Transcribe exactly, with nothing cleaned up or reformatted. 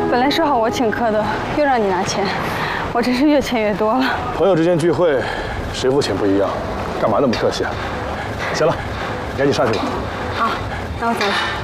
本来说好我请客的，又让你拿钱，我真是越欠越多了。 朋友之间聚会，谁付钱不一样，干嘛那么客气啊？行了，你赶紧上去吧。 好，那我走了。